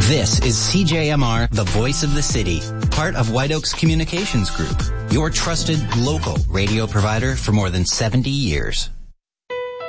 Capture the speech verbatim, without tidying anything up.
This is C J M R, the voice of the city, part of White Oaks Communications Group, your trusted local radio provider for more than seventy years.